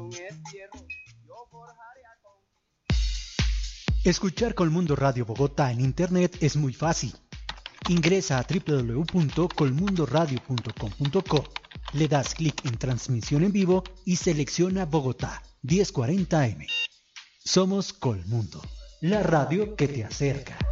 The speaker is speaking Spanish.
Escuchar Colmundo Radio Bogotá en internet es muy fácil. Ingresa a www.colmundoradio.com.co, le das clic en transmisión en vivo y selecciona Bogotá 1040 AM. Somos Colmundo, la radio que te acerca.